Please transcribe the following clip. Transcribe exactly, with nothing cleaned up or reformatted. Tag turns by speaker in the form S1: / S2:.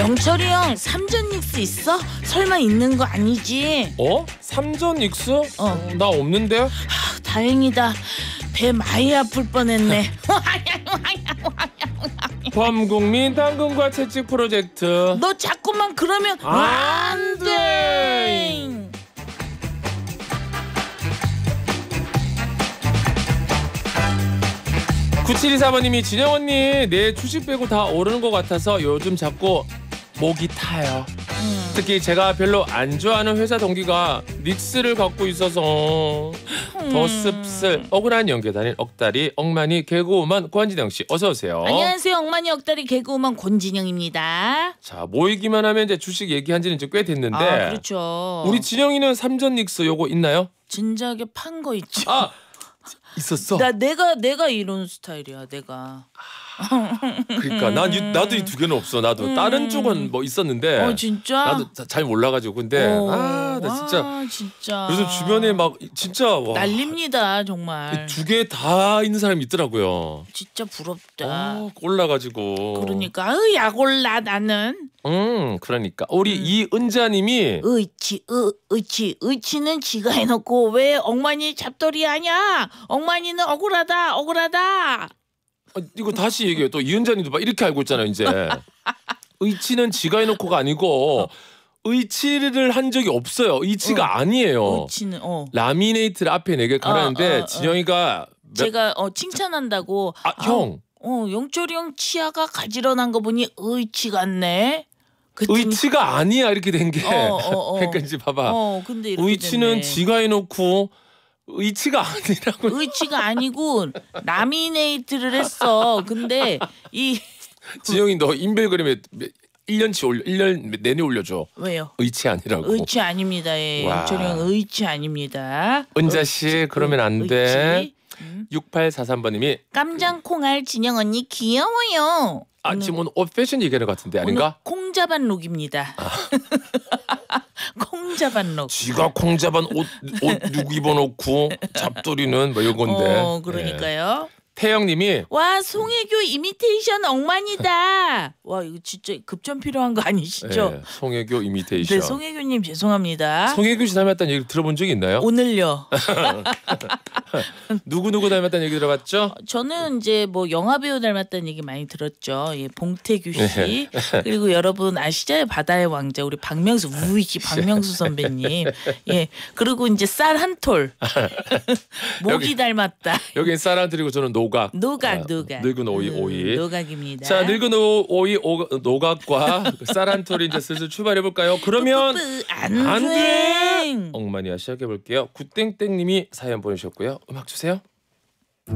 S1: 영철이 형 삼전 닉스 있어? 설마 있는 거 아니지?
S2: 어? 삼전 익스?
S1: 어.
S2: 나 없는데?
S1: 하, 다행이다. 배 많이 아플 뻔했네.
S2: 범국민 당근과 채찍 프로젝트.
S1: 너 자꾸만 그러면
S2: 안 돼. 구칠이사 번님이 진영 언니 내 주식 빼고 다 오르는 것 같아서 요즘 자꾸 목이 타요.
S1: 음.
S2: 특히 제가 별로 안 좋아하는 회사 동기가 닉스를 갖고 있어서 더 씁쓸 억울한 연계 다닌 억다리 억만이 개그우먼 권진영 씨 어서 오세요.
S1: 안녕하세요. 억만이 억다리 개그우먼 권진영입니다.
S2: 자 모이기만 하면 이제 주식 얘기한 지는 이제 꽤 됐는데.
S1: 아 그렇죠.
S2: 우리 진영이는 삼전 닉스 요거 있나요?
S1: 진작에 판 거 있죠.
S2: 아 있었어.
S1: 나 내가 내가 이런 스타일이야. 내가.
S2: 그러니까 난 이, 나도 이 두 개는 없어. 나도
S1: 음.
S2: 다른 쪽은 뭐 있었는데.
S1: 어 진짜?
S2: 나도 자, 잘 몰라가지고 근데
S1: 어,
S2: 아 나 진짜.
S1: 와, 진짜.
S2: 그래서 주변에 막 진짜 와,
S1: 난립니다 정말.
S2: 두 개 다 있는 사람이 있더라고요.
S1: 진짜 부럽다.
S2: 어, 꼴라가지고.
S1: 그러니까 으 약올라 나는.
S2: 음 그러니까 우리
S1: 음.
S2: 이은자님이
S1: 의치 으 의치 의치는 지가 해놓고 왜 억만이 잡돌이 하냐? 억만이는 억울하다 억울하다.
S2: 아, 이거 다시 얘기해요. 또 이은자님도 막 이렇게 알고 있잖아요 이제. 의치는 지가 해놓고가 아니고 의치를 한 적이 없어요. 의치가
S1: 어.
S2: 아니에요.
S1: 의치는 어
S2: 라미네이트를 앞에 네 개 갈았는데
S1: 어, 어, 어.
S2: 진영이가 몇...
S1: 제가 어 칭찬한다고.
S2: 아, 형.
S1: 어 영철이 형 치아가 가지런한 거 보니 의치 같네. 그랬더니,
S2: 의치가 아니야 이렇게 된 게.
S1: 어, 어, 어.
S2: 그러니까 이제 봐봐.
S1: 어 근데 이렇게
S2: 의치는
S1: 됐네.
S2: 지가 해놓고 의치가 아니라고.
S1: 의치가 아니고 라미네이트를 했어. 근데 이
S2: 진영이 너 인별그램에 일 년치 올려 일 년 내내 올려줘.
S1: 왜요?
S2: 의치 아니라고.
S1: 의치 아닙니다. 예.
S2: 와.
S1: 영철이 형 의치 아닙니다.
S2: 은자 씨 그러면 안 돼.
S1: 의치. 음.
S2: 육팔사삼 번님이
S1: 깜장콩알 진영 언니 귀여워요.
S2: 아
S1: 오늘,
S2: 지금 오늘 옷 패션 얘기하는 것 같은데 아닌가?
S1: 콩자반 룩입니다. 콩자반 룩.
S2: 지가 콩 잡은 옷, 옷 누구 입어놓고 잡돌이는 뭐 이건데.
S1: 어 그러니까요.
S2: 예. 태영님이
S1: 와 송혜교 이미테이션 억만이다. 와 이거 진짜 급전 필요한 거 아니시죠?
S2: 예, 송혜교 이미테이션.
S1: 네 송혜교님 죄송합니다.
S2: 송혜교 씨 닮았다는 얘기 들어본 적이 있나요?
S1: 오늘요.
S2: 누구 누구 닮았다는 얘기 들어봤죠?
S1: 저는 이제 뭐 영화 배우 닮았다는 얘기 많이 들었죠. 예, 봉태규 씨
S2: 네.
S1: 그리고 여러분 아시죠? 바다의 왕자 우리 박명수 우이지 박명수 선배님. 예 그리고 이제 쌀 한 톨. 목이
S2: 여기,
S1: 닮았다.
S2: 여긴 쌀안 드리고 저는 노각.
S1: 노각
S2: 아,
S1: 노각.
S2: 늙은 오이
S1: 음,
S2: 오이.
S1: 노각입니다.
S2: 자 늙은 오, 오이 오, 노각과 쌀한 톨이 이제 슬슬 출발해 볼까요? 그러면
S1: 뿌뿌뿌, 안,
S2: 안
S1: 돼.
S2: 돼. 엉마니아 시작해 볼게요. 굿땡땡님이 사연 보내셨고요. 음악 주세요.